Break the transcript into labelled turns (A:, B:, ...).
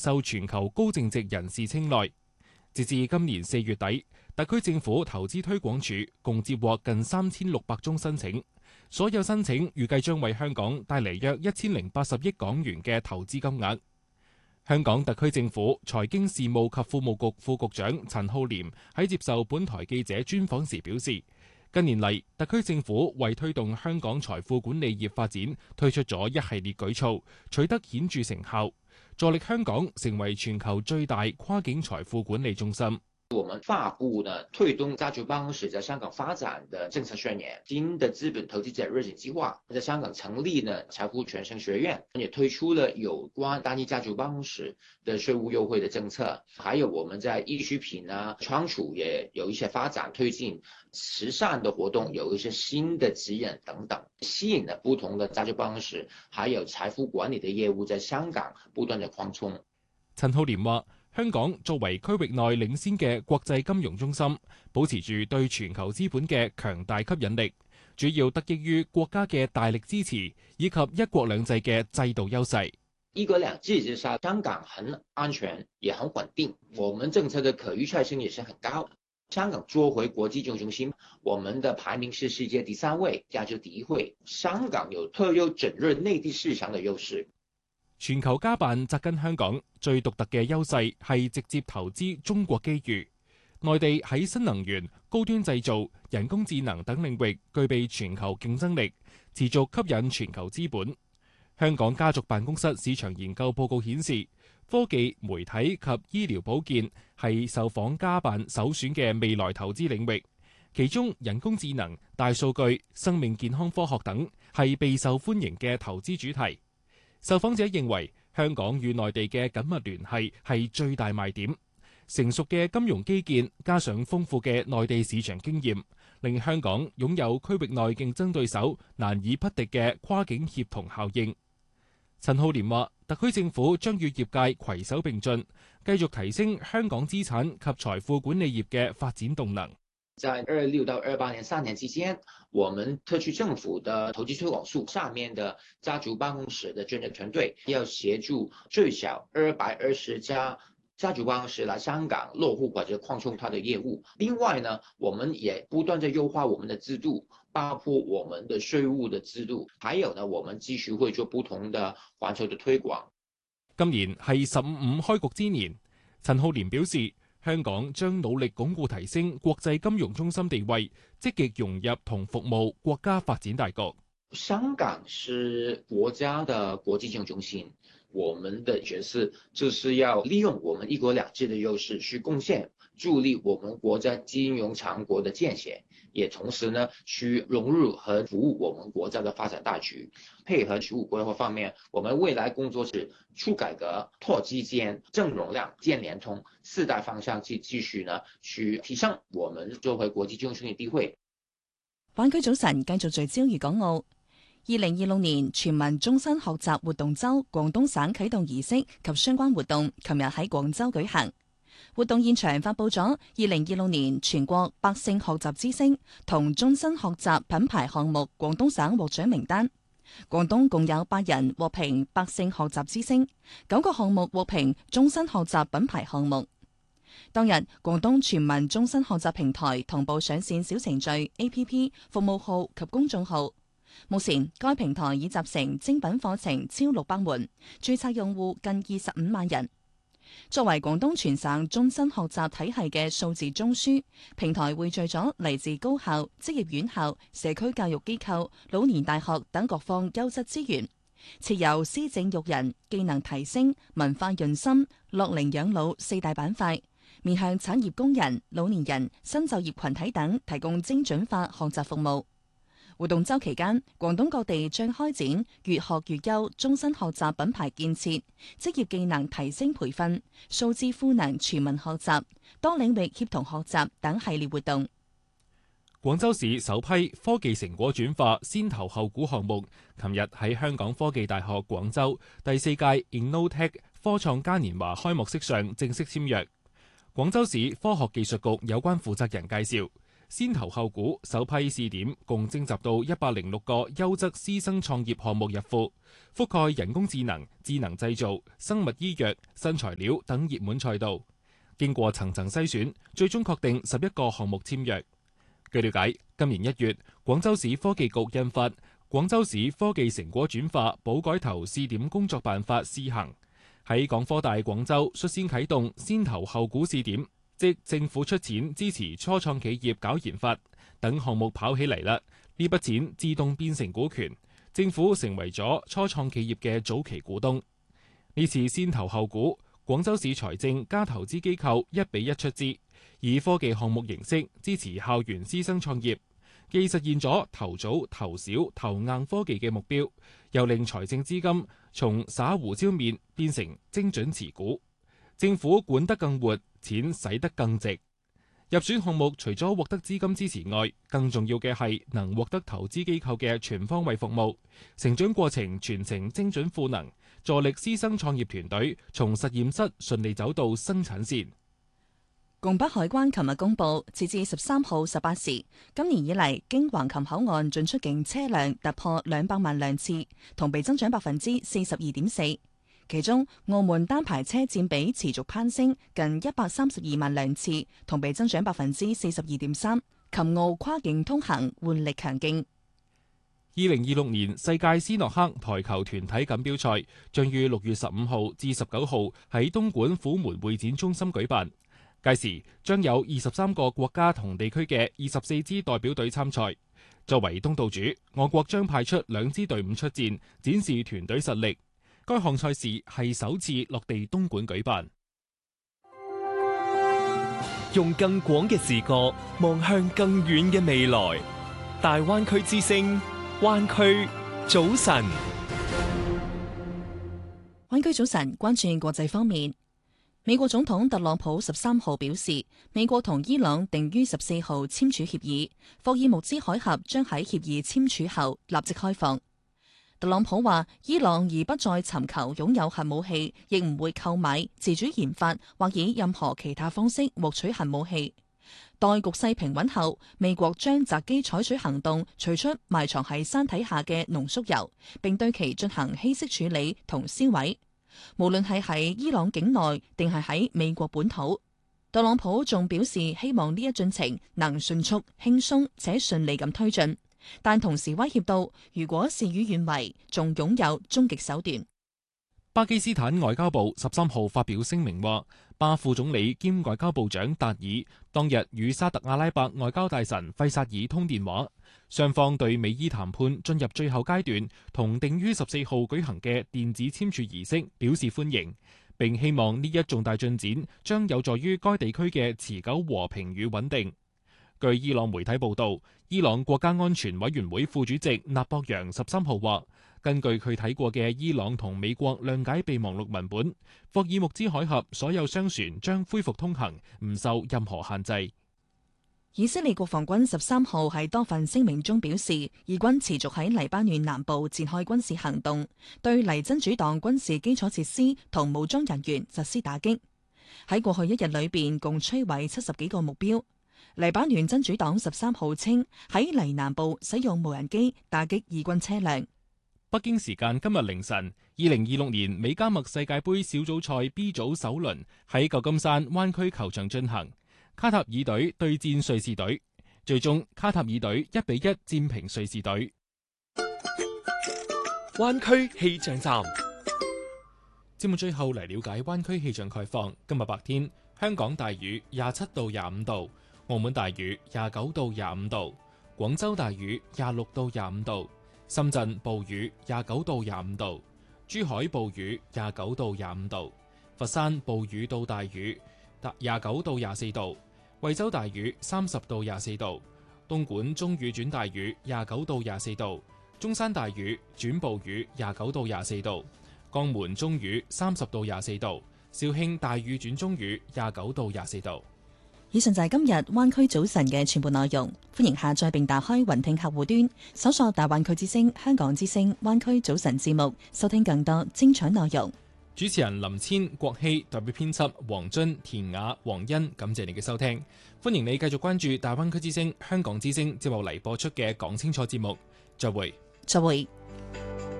A: 受全球高淨值人士青睞。截至今年4月底，特區政府投資推廣署共接獲近3600宗申請，所有申請預計將為香港帶嚟約1080億港元嘅投資金額。香港特區政府財經事務及庫務局副局長陳浩濂喺接受本台記者專訪時表示，近年嚟，特區政府為推動香港財富管理業發展，推出咗一系列舉措，取得顯著成效，助力香港成為全球最大跨境財富管理中心。
B: 我們發布呢推動家族辦公室在香港發展的政策宣言，新的資本投資者熱情計劃，在香港成立呢財富傳承學院，也推出了有關單一家族辦公室的稅務優惠的政策，還有我們在藝術品啊、倉儲也有一些發展推進，慈善的活動有一些新的指引等等，吸引了不同的家族辦公室，還有財富管理的業務在香港不斷的擴充。
A: 陳浩濂話，香港作為區域內領先嘅國際金融中心，保持住對全球資本嘅強大吸引力，主要得益於國家嘅大力支持以及一國兩制嘅制度優勢。
B: 一國兩制之下，香港很安全也很穩定，我們政策的可預測性也是很高。香港作為國際金融中心，我們的排名是世界第3位，亞洲第1位。香港有特有整入內地市場的優勢。
A: 全球家辦扎根香港，最獨特嘅優勢係直接投資中國機遇。內地喺新能源、高端製造、人工智能等領域具備全球競爭力，持續吸引全球資本。香港家族辦公室市場研究報告顯示，科技、媒體及醫療保健係受訪家辦首選嘅未來投資領域，其中人工智能、大數據、生命健康科學等係備受歡迎嘅投資主題。受訪者認為，香港與內地嘅緊密聯繫係最大賣點。成熟嘅金融基建加上豐富嘅內地市場經驗，令香港擁有區域內競爭對手難以匹敵嘅跨境協同效應。陳浩濂話，特區政府將與業界攜手並進，繼續提升香港資產及財富管理業嘅發展動能。
B: 在26到28年3年之間，我們特區政府的投資推廣署下面的家族辦公室的專業團隊要協助最少220家家族辦公室來香港落戶或者擴充它的業務。另外呢，我們也不斷地優化我們的制度，包括我們的稅務的制度，還有呢，我們繼續會做不同的環球的推廣。
A: 今年係15開局之年，陳浩濂表示，香港將努力鞏固提升國際金融中心地位，積極融入同服務國家發展大局。
B: 香港是國家的國際金融中心，我們的角色就是要利用我們一國兩制的優勢去貢獻助力我們國家金融強國的建設，也同時呢去融入和服務我們國家的發展大局。配合15規劃方面，我們未來工作是促改革、拓基建、增容量、建聯通4大方向去繼續呢去提升我們作為國際金融中心地位。
C: 灣區早晨繼續聚焦粵港澳。2026年全民終身學習活動週廣東省啟動儀式及相關活動，琴日喺廣州舉行。活動現場發佈咗2026年全國百姓學習之星同終身學習品牌項目廣東省獲獎名單。廣東共有8人獲評百姓學習之星，9個項目獲評終身學習品牌項目。當日，廣東全民終身學習平台同步上線小程序、APP、服務號及公眾號。目前，該平台已集成精品課程超600門，註冊用戶近25萬人。作為廣東全省終身學習體系嘅數字中樞，平台匯聚咗嚟自高校、職業院校、社區教育機構、老年大學等各方優質資源，設有施政育人、技能提升、文化潤心、樂齡養老4大板塊，面向產業工人、老年人、新就業群體等提供精準化學習服務。活動週期間，廣東各地將開展越學越優終身學習品牌建設、職業技能提升培訓、數字賦能全民學習、多領域協同學習等系列活動。
A: 廣州市首批科技成果轉化先投後估項目，琴日喺香港科技大學廣州第4屆 Innotech 科創嘉年華開幕式上正式簽約。廣州市科學技術局有關負責人介紹， 先投後估首批試點共徵集到106個優質師生創業項目入庫，覆蓋人工智能、智能製造、生物醫藥、新材料等熱門賽道。經過層層篩選，最終確定11個項目簽約。據了解，今年1月，廣州市科技局印發《廣州市科技成果轉化補改投試點工作辦法》試行，喺港科大廣州率先啟動先投後估試點，即政府出錢支持初創企業搞研發，等項目跑起嚟啦，呢筆錢自動變成股權，政府成為咗初創企業嘅早期股東。呢次先投後估，廣州市財政加投資機構1比1出資，以科技項目形式支持校園師生創業，既實現咗投早、投小、投硬科技嘅目標，又令財政資金從灑胡椒面變成精準持股，政府管得更活，錢使得更值。入選項目除咗獲得資金支持外，更重要嘅係能獲得投資機構嘅全方位服務，成長過程全程精準賦能，助力師生創業團隊從實驗室順利走到生產線。
C: 拱北海關琴日公布，截至13號18時，今年以嚟經橫琴口岸進出境車輛突破200萬輛次，同比增長42.4%。其中，澳門單牌車佔比持續攀升，近132萬輛次，同比增長42.3%。琴澳跨境通行換力強勁。
A: 2026年世界斯諾克台球團體錦標賽將於6月15號至19號喺東莞虎門會展中心舉辦。屆時將有23個國家同地區嘅24支代表隊參賽。作為東道主，我國將派出2支隊伍出戰，展示團隊實力。該項賽事係首次落地東莞舉辦。
D: 用更廣嘅視角望向更遠嘅未來。大灣區之聲，灣區早晨。
C: 灣區早晨，關注國際方面。美國總統特朗普13號表示，美國同伊朗定於14號簽署協議，霍爾木茲海峽將喺協議簽署後立即開放。特朗普話，伊朗而不再尋求擁有核武器，亦唔會購買、自主研發或以任何其他方式獲取核武器。待局勢平穩後，美國將擇機採取行動，取出埋藏喺山體下嘅濃縮鈾，並對其進行稀釋處理同銷毀。無論係喺伊朗境內定係喺美國本土。特朗普仲表示，希望呢一進程能迅速、輕鬆且順利咁推進，但同時威脅到，如果事與願違，仲擁有終極手段。
A: 巴基斯坦外交部13號發表聲明話，巴副總理兼外交部長達爾當日與沙特阿拉伯外交大臣費薩爾通電話，雙方對美伊談判進入最後階段同定於14號舉行嘅電子簽署儀式表示歡迎，並希望呢一重大進展將有助於該地區嘅持久和平與穩定。據伊朗媒體報道，伊朗國家安全委員會副主席納博揚13號話，根據佢睇過嘅伊朗同美國諒解備忘錄文本，霍爾木茲海峽所有商船將恢復通行，唔受任何限制。
C: 以色列國防軍13號喺多份聲明中表示，以軍持續喺黎巴嫩南部展開軍事行動，對黎真主黨軍事基礎設施同武裝人員實施打擊。喺過去一日裏邊，共摧毀70幾個目標。黎巴嫩真主黨13號稱喺黎南部使用無人機打擊以軍車輛。
A: 北京時間今日凌晨，2026年美加墨世界盃小組賽 B 組首輪喺舊金山灣區球場進行，卡塔爾隊對戰瑞士隊，最終卡塔爾隊1比1戰平瑞士隊。
D: 灣區氣象站
A: 節目最後嚟了解灣區氣象概況。今日白天，香港大雨27到25度，澳門大雨29到25度，廣州大雨26到25度，深圳暴雨29到25度，珠海暴雨29到25度，佛山暴雨到大雨29到24度，惠州大雨30到24度，東莞中雨轉大雨29到24度，中山大雨轉暴雨29到24度，江門中雨30到24度，肇慶大雨轉中雨29到24度。
C: 以上就係今日灣區早晨嘅全部內容，歡迎下載並打開雲聽客戶端，搜索大灣區之聲、香港之聲灣區早晨節目，收聽更多精彩內容。
A: 主持人林千、郭希，代表編輯黃津、田雅、黃欣，感謝你嘅收聽。歡迎你繼續關注大灣區之聲、香港之聲接落嚟播出嘅講清楚節目。再會。
C: 再會。